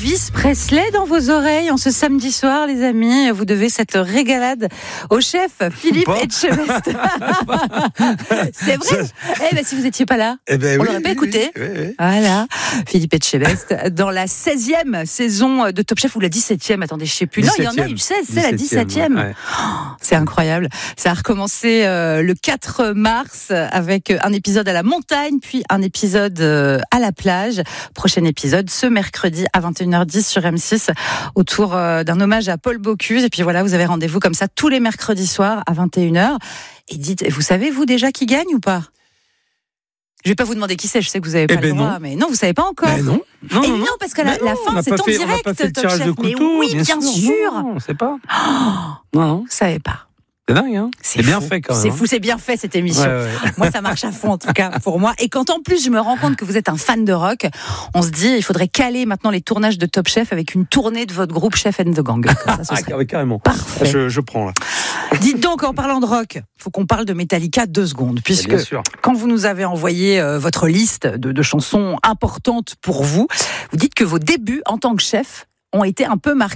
Elvis Presley dans vos oreilles en ce samedi soir, les amis. Vous devez cette régalade au chef Philippe Etchebest. C'est vrai. Si vous n'étiez pas là, on l'aurait pas écouté. Oui. Voilà, Philippe Etchebest dans la 16e saison de Top Chef ou la 17e. Attendez, je sais plus. Non, il y en a eu 16, c'est la 17e. Ouais. C'est incroyable. Ça a recommencé le 4 mars avec un épisode à la montagne, puis un épisode à la plage. Prochain épisode ce mercredi à 21h10 sur M6 autour d'un hommage à Paul Bocuse. Et puis voilà, vous avez rendez-vous comme ça tous les mercredis soirs à 21h. Et dites, vous savez vous déjà qui gagne ou pas ? Je vais pas vous demander qui c'est, je sais que vous avez pas le droit, mais non, vous savez pas encore. Non, parce que la fin c'est en direct. On n'a pas fait le tirage de couteau. Mais oui, bien sûr. Non, on sait pas. Non, vous savez pas. C'est dingue, hein. C'est bien fait quand même. C'est fou, c'est bien fait cette émission. Ouais. Moi, ça marche à fond en tout cas pour moi. Et quand en plus je me rends compte que vous êtes un fan de rock, on se dit il faudrait caler maintenant les tournages de Top Chef avec une tournée de votre groupe Chef and the Gang. Ça, carrément. Parfait. Je prends là. Dites donc, en parlant de rock, faut qu'on parle de Metallica 2 secondes, puisque quand vous nous avez envoyé votre liste de chansons importantes pour vous, vous dites que vos débuts en tant que chef ont été un peu marqués